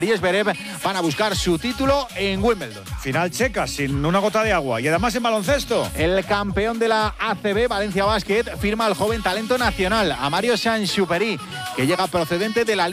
y Zverev van a buscar su título en Wimbledon. Final checa, sin una gota de agua. Y además en baloncesto. El campeón de la ACB, Valencia Basket, firma al joven talento nacional, a Mario Sainz-Superi, que llega procedente de la